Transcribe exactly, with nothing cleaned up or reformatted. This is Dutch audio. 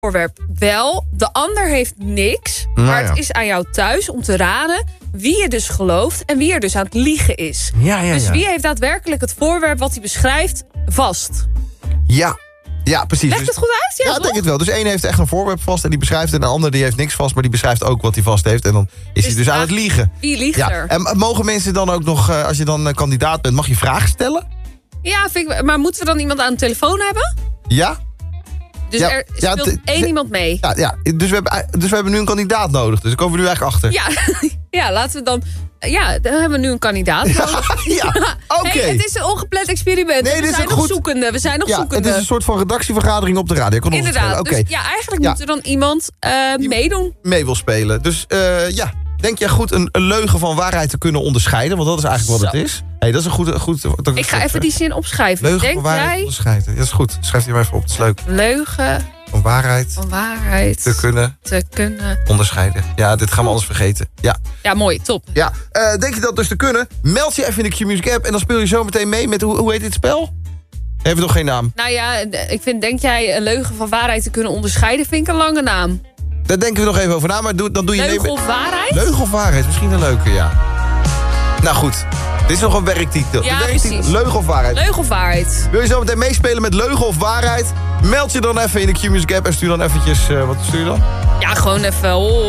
voorwerp wel. De ander heeft niks. Nou maar ja. het is aan jou thuis om te raden wie je dus gelooft en wie er dus aan het liegen is. Ja, ja, dus ja. wie heeft daadwerkelijk het voorwerp wat hij beschrijft vast? Ja, ja precies. Legt Dus- het goed uit? Ja, Ja, ik toch? denk het wel. Dus één heeft echt een voorwerp vast en die beschrijft... en de ander die heeft niks vast, maar die beschrijft ook wat hij vast heeft. En dan is hij Dus dus aan de het vraag- liegen. Wie liegt Ja. er? En mogen mensen dan ook nog, eh, als je dan eh, kandidaat bent... mag je vragen stellen? Ja, vind ik, maar moeten we dan iemand aan de telefoon hebben? Ja? Dus Ja, er ja, speelt het- één iemand mee. Ja, ja. Dus, we hebben, dus we hebben nu een kandidaat nodig. Dus ik komen we nu eigenlijk achter. Ja, ja, laten we dan... Ja, dan hebben we nu een kandidaat. nodig. Ja, oké. Hey, het is een ongepland experiment. Nee, we dit is zijn ook nog goed. zoekende. We zijn nog Ja, zoekende. het is een soort van redactievergadering op de radio. Ik kon ons Inderdaad. vertellen. Oké, Dus ja, eigenlijk Ja. moet er dan iemand eh, meedoen. mee wil spelen. Dus eh, ja, denk jij goed een, een leugen van waarheid te kunnen onderscheiden? Want dat is eigenlijk wat Zo. het is. Hey, dat is een goed... goed dat Ik ga even die zin opschrijven. Leugen Denk van waarheid jij onderscheiden. Dat is goed. Schrijf die maar even op. Het is leuk. leugen Van waarheid van waarheid te kunnen te kunnen... onderscheiden. Ja, dit gaan we anders vergeten. Ja, Ja, mooi. Top. ja. Uh, denk je dat dus te kunnen? Meld je even in de Q-Music app en dan speel je zo meteen mee met... Hoe, hoe heet dit spel? Heeft nog geen naam. Nou ja, ik vind, denk jij een leugen van waarheid te kunnen onderscheiden? Vind ik een lange naam. Daar denken we nog even over na, maar doe, dan doe je Leugen mee... of waarheid? Leugen of waarheid? Misschien een leuke, ja. Nou goed, dit is nog een werktitel. Ja, De werktitel, precies. Leugen of waarheid? Leugen of waarheid? Wil je zo meteen meespelen met leugen of waarheid? Meld je dan even in de Q-Music app en stuur dan eventjes... Uh, wat stuur je dan? Ja, gewoon even... Oh.